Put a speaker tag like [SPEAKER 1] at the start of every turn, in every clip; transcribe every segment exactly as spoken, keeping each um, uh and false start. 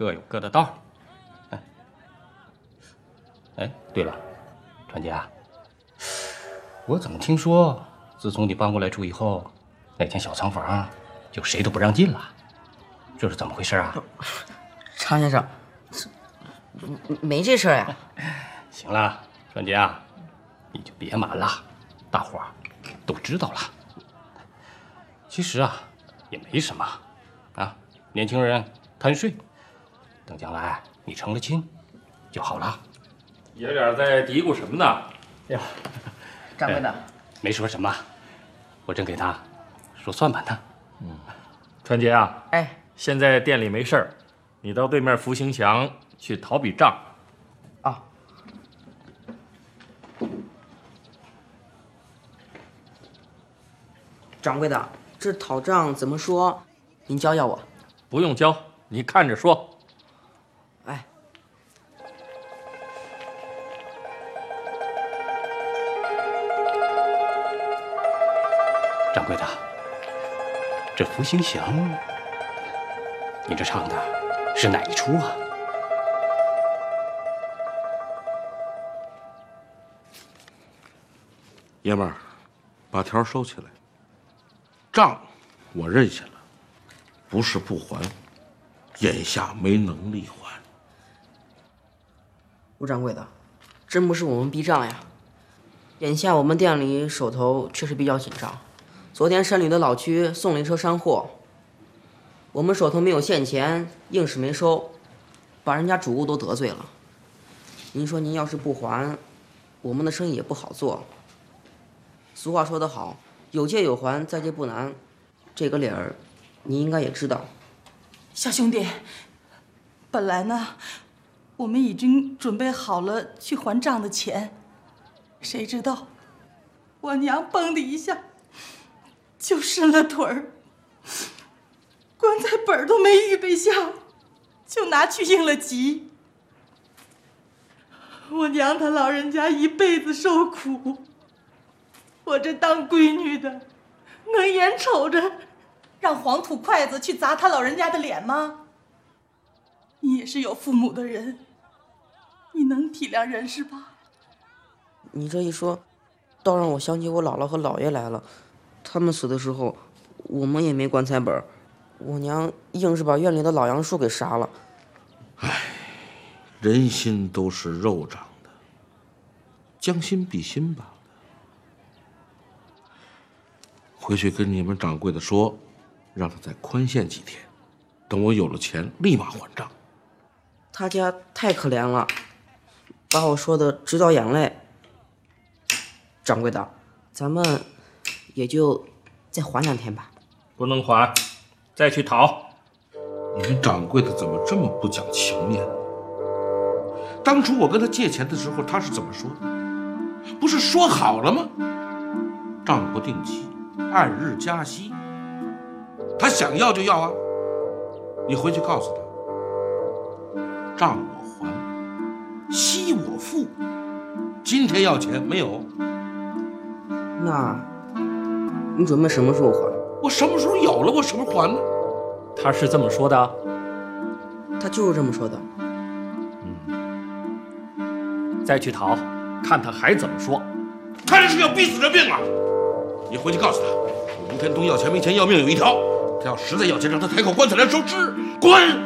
[SPEAKER 1] 各有各的道。哎，哎，对了，川姐啊，我怎么听说，自从你搬过来住以后，那间小仓房就谁都不让进了，这是怎么回事啊？
[SPEAKER 2] 常先生，没这事儿呀。
[SPEAKER 1] 行了，川姐啊，你就别瞒了，大伙儿都知道了。其实啊，也没什么，啊，年轻人贪睡，等将来你成了亲就好了。
[SPEAKER 3] 爷俩在嘀咕什么呢？
[SPEAKER 1] 呀，
[SPEAKER 2] 掌柜的、
[SPEAKER 1] 哎，没说什么，我正给他说算盘呢。
[SPEAKER 3] 嗯，川杰啊，
[SPEAKER 2] 哎，
[SPEAKER 3] 现在店里没事儿，你到对面福兴祥去讨笔账。
[SPEAKER 2] 啊。掌柜的，这讨账怎么说？您教教我。
[SPEAKER 3] 不用教，你看着说。
[SPEAKER 2] 哎。
[SPEAKER 1] 掌柜的，这福兴祥，你这唱的是哪一出啊？
[SPEAKER 4] 爷们儿，把条收起来。账我认下了，不是不还，眼下没能力还。
[SPEAKER 2] 吴掌柜的，真不是我们逼账呀。眼下我们店里手头确实比较紧张。昨天山里的老区送了一车山货，我们手头没有现钱，硬是没收，把人家主顾都得罪了。您说您要是不还，我们的生意也不好做。俗话说得好，有借有还，再借不难，这个理儿，你应该也知道。
[SPEAKER 5] 小兄弟，本来呢，我们已经准备好了去还账的钱，谁知道我娘嘣的一下就伸了腿儿，棺材本都没预备下，就拿去应了急。我娘她老人家一辈子受苦，我这当闺女的，能眼瞅着让黄土筷子去砸她老人家的脸吗？你也是有父母的人，你能体谅人是吧？
[SPEAKER 2] 你这一说，倒让我想起我姥姥和姥爷来了。他们死的时候，我们也没棺材本，我娘硬是把院里的老杨树给杀了。
[SPEAKER 4] 唉，人心都是肉长的，将心比心吧。回去跟你们掌柜的说，让他再宽限几天，等我有了钱，立马还账。
[SPEAKER 2] 他家太可怜了，把我说的直掉眼泪。掌柜的，咱们也就再还两天吧。
[SPEAKER 3] 不能还，再去讨。
[SPEAKER 4] 你们掌柜的怎么这么不讲情面？当初我跟他借钱的时候，他是怎么说的？不是说好了吗？账不定期，按日加息。他想要就要啊！你回去告诉他，账我还，息我付。今天要钱没有？
[SPEAKER 2] 那你准备什么时候还？
[SPEAKER 4] 我什么时候有了，我什么时候还呢？
[SPEAKER 3] 他是这么说的。
[SPEAKER 2] 他就是这么说的。
[SPEAKER 3] 嗯，再去讨，看他还怎么说。
[SPEAKER 4] 看来是要逼死这病啊！你回去告诉他，吴天东要钱没钱要命有一条，他要实在要钱，让他抬口棺材来收尸，滚！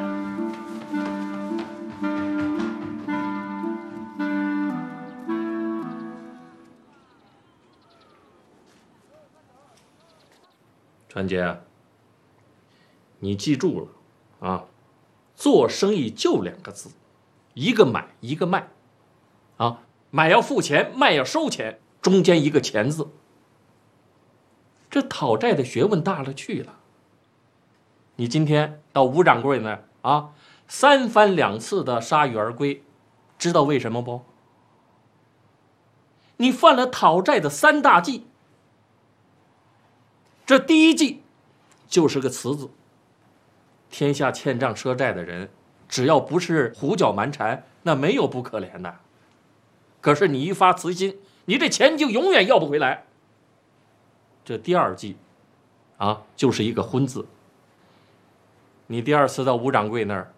[SPEAKER 3] 川姐，你记住了啊，做生意就两个字，一个买，一个卖，啊，买要付钱，卖要收钱，中间一个钱字。这讨债的学问大了去了。你今天到吴掌柜那儿啊，三番两次的铩羽而归，知道为什么不？你犯了讨债的三大忌。这第一忌就是个辞字。天下欠账赊债的人，只要不是胡搅蛮缠，那没有不可怜的。可是你一发慈心，你这钱就永远要不回来。这第二忌啊，就是一个婚字。你第二次到吴掌柜那儿